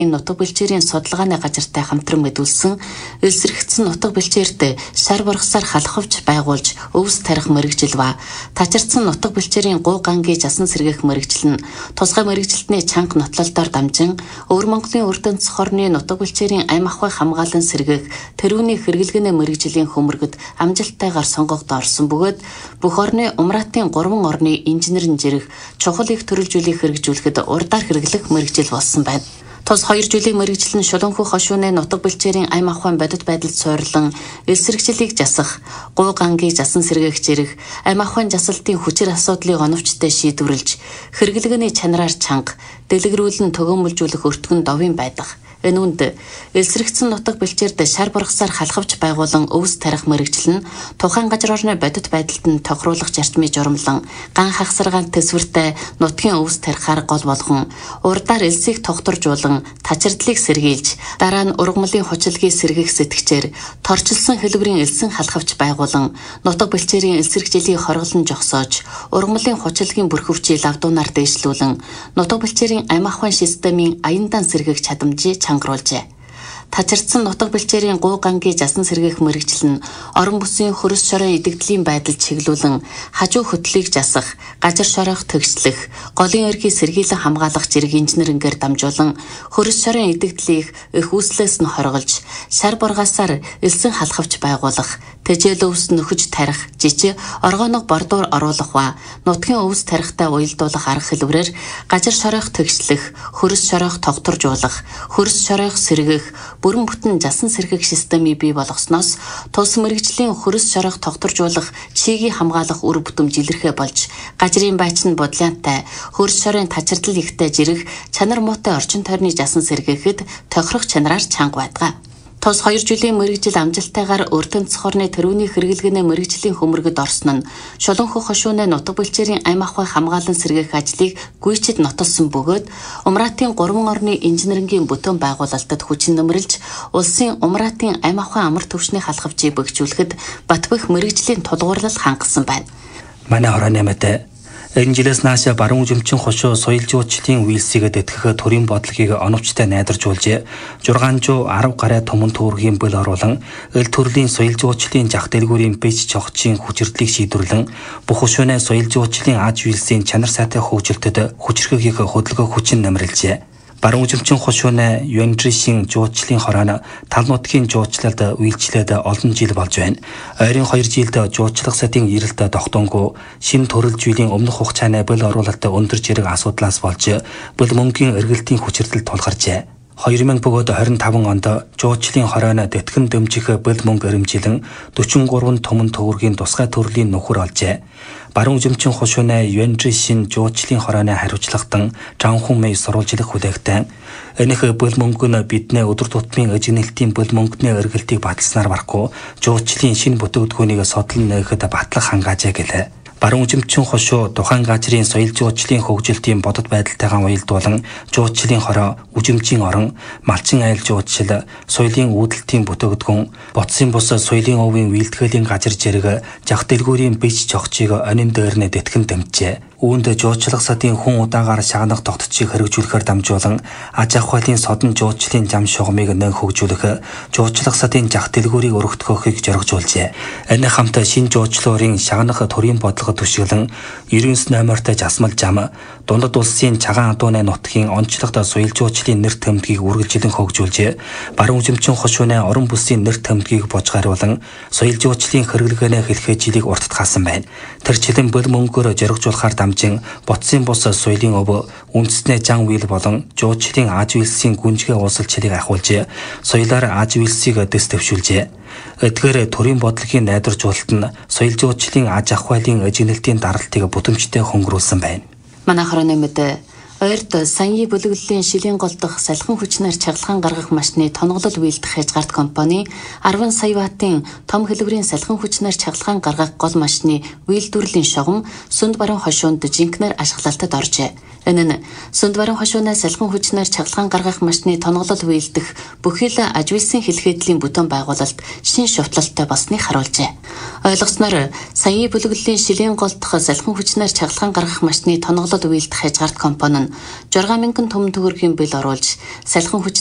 нутаг бэлчээрийн судалгааны газартай хамтран мэдүүлсэн эсрэгцэн нутаг бэлчээрт шар бургасаар халахвч байгуулж өвс тарих мэрэгжил ба тачирдсан нутаг бэлчээрийн гуу гангийн жасан сэргээх мэрэгжил нь тусгай мэрэгжилтний чанга нотлолдоор дамжин Өвөр Монголын Өрдөнц хорны нутаг бэлчээрийн ам ахуй хамгаалан сэргээх тэрүүний хэрэглэгээний мэрэгжлийн хөмөргөд амжилттайгаар сонгогд орсон бөгөөд бүх орны умраатын 3 орны инженерийн жирэх чухал их төрөлжүүлэх хэрэгжүүлэхэд урдаар хэрэглэх мэрэгжил болсон байна. Тус 2 жилийн мэрэгжил нь Шулуунхүү хошууны нутаг бэлчээрийн ам ахуйн бодит байдалд суйрлан эсрэгчлийг засах, гуу гангийн жасан сэргээх жирэх, ам ахуйн жасалтын хүчээр асуудлыг оновчтой шийдвэрлэж, хэрэглэгээний чанараар чанга, дэлгэрүүлэн төгөөмөлжүүлэх өртгөн довын байдах. Энэ үнд эсрэгцэн нутаг бэлчээрд шар бургасаар халахвч байгуулан өвс тарих мэрэгжил нь тухайн газар орны бодит байдалд нь тохируулах зарчмыг журамлан ган хагсаргаан төсвөртэй нутгийн өвс тарихаар гол болгон урдаар элсийг тогтворжуулан тачирдлыг сэргийлж дараа нь ургамлын хучилгийг сэргээх сэтгчээр торчилсан хэлбэрийн элсэн халахвч байгуулан нутаг бэлчээрийн эсрэгжилийг хорголон жогсоож ургамлын хучилгийн бүрхөвчийг лавдуунаар дээшлүүлэн нутаг бэлчээрийн ам ахуйн системийн аяндаа сэргээх чадамжийг чангруулжээ. Тачирдсан нутаг бэлчээрийн гуу гангийн жасан сэргээх мэрэгжил нь орон бүсийн хөрс шорын идэгдлийн байдал чиглүүлэн хажуу хөтлийг жасах, газар шорох төгслөх, голын эрхийг сэргийлэн хамгаалах зэрэг инженерингээр дамжуулан хөрс шорын идэгдлийг их үүслээс нь хорголж, шар бургасаар элсэн халахвч байгуулах, тэжээл өвс нөхөж тарих, жижиг оргооног бордуур оруулах ба нутгийн өвс тарихтай уялдуулах арга хэлбэрээр газар шорох төгслөх, хөрс шорох тогтворжуулах, хөрс шорох сэргээх бүрэн бүтэн жасан сэргээх системийг бий болгосноос тус мэрэгжлийн хөрс шорох тогтворжуулах чигийг хамгаалах үр бүтэмж илэрхэ болж газрын байц нь бодлянтай хөрс шорын тачирдал ихтэй жирэх чанар муутай орчин тойрны жасан сэргээхэд тохирох чанараар чанга байдаг. Тус 2 жилийн мэрэгжил амжилттайгаар Өрдөнц хорны тэрүүний хэрэглэгээний мэрэгжлийн хөмөргөд орсон нь Шулуунхүү хошууны нутаг бэлчээрийн ам ахуй хамгаалан сэргээх ажлыг гүйцэд нотолсон бөгөөд умраатын 3 орны инженерингийн бүтээн байгуулалтад хүчин нэмэрлж улсын умраатын ам ахуй амар төвчний халахвчийг бэхжүүлэхэд Батбөх мэрэгжлийн тулгуурлал хангасан байна. Манай хорооны мэдээ энэ жилээс нааш баруун жимчин хошуу соёл жуулчлалын үйлсийг дэтгэх төрийн бодлогыг оновчтой найдваржуулж 610 гаруй томон төгрөгийн бөл оруулан эл төрлийн соёл жуулчлалын жах дэлгүүрийн бэж чогчийн хүчирдлийг шийдвэрлэн бүх хошууны соёл жуулчлалын аж үйлсийн чанар сайтай хөгжилтөд хүчрхгийг хөдөлгөөх хүчин нэмэрлжээ. Баруун жимчин хошууны Юандришийн жуулчлалын хорооно тал нутгийн жуулчлалд үйлчлээд олон жил болж байна. Ойрын 2 жилд жуулчлах садын эрэлт тогтоонгүй шин төрөлжүйлийн өмнөх хугацааны бөл оруулалт өндөр зэрэг асуудлаас болж бөл мөнгөний эргэлтийн хүчирдэл тулгарчээ. 2025 онд жуулчлалын хорооно тэтгэн дэмжих бөл мөнгө эрэмжилэн 43 томон төгрөгийн тусгай төрлийн нөхөр олжээ. Баруун жимчин хошууны Юандришийн жуулчлалын хорооны хариуцлагатан Жанхун Мэй сурвалжлах хүлээгтэн энэх бөл мөнгө нь биднээ өдөр тутмын эжигнэлтийн бөл мөнгөний эргэлтийг баталснаар барахгүй жуулчлалын шинэ бүтээгдэхүүнийг содлон нээхэд батлах хангаажээ гэлээ. Баруун жимчин хошуу тухайн газрын соёл жуулчлалын хөгжилтийн бодит байдалтайгаа уялдуулан жуулчлалын хороо, үжимжийн орон, малчин айл жуулчлал, соёлын үүдэлтийн бүтээгдэхүүн, ботсын бус соёлын овын үйлдэхээлийн газар зэрэг жах дэлгүүрийн бэж чогчийг онин дээр нь тэтгэн дэмжээ. Үүнд жуулчлах садын хүн удаагаар шагнах тогтцыг хэрэгжүүлэхээр дамжуулан аж ахуйлын содон жуулчлалын зам шугамыг нэн хөгжүүлэх, жуулчлах садын жах дэлгүүрийг өргөдгөхийг зоригжуулжээ. Энэ хамт шинэ жуулчлалын шагнах төрийн бодлого төшөглөн 99 номертой жасмал зам, дундад улсын цагаан адууны нутгийн онцлогт соёл жуулчлалын нэр тэмдгийг үргэлжлэн хөгжүүлжээ. Баруун жимчин хошууны орон бүсийн нэр тэмдгийг божгааруулан соёл жуулчлалын хэрэглэгээний хэлхээжлийг уртд хаасан байна. Тэр жилийн бөл мөнгөөр зоригжуулахаар дамжин ботсын бус соёлын өв үндэснээ жан үйл болон жуулчлалын аж үйлсийн гүнжгээ уусалчлалыг ахиулж соёлоор аж үйлсийг дэс төвшүүлжээ. Эдгээр төрийн бодлогын найдваржуулалт нь соёл жуулчлалын аж ахуйлын эжигнэлтийн даралтыг бүтэмжтэй хөнгөрүүлсэн байна. Манай хорооны мэдээ Ойрд саяны бүлэглэлийн шилийн гол дахь салхин хүчнээр чаглахан гаргах машины тоноглол үйлдэх хязгаарт компани 10 сая ваттын том хэлбэрийн салхин хүчнээр чаглахан гаргах гол машины үйлдвэрлэлийн шугам Сүнд баруун хошуунд жинхнээр ашиглалтад оржээ. Энэ нь Сүнд баруун хошууны салхин хүчнээр чаглахан гаргах машины тоноглол үйлдэх бүхий л аж үйлсийн хэлхээдлийн бүтээн байгуулалт шин шутлалтай болсныг харуулжээ. Ойлгосноор саяны бүлэглэлийн шилийн гол дахь салхин хүчнээр чаглахан гаргах машины тоноглол үйлдэх хязгаарт компани нь 6,000 түмэн төгрөгийн бэл оруулж салхин хүч